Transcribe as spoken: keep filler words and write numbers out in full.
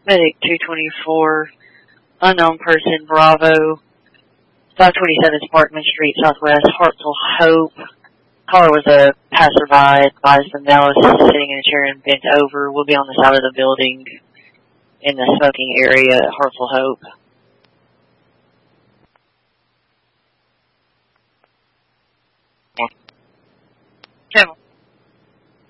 Medic two twenty-four, unknown person, Bravo, five twenty-seven Sparkman Street, Southwest, Hartsville Hope. Caller was a passerby, advised them now is sitting in a chair and bent over. We'll be on the side of the building in the smoking area at Hartsville Hope.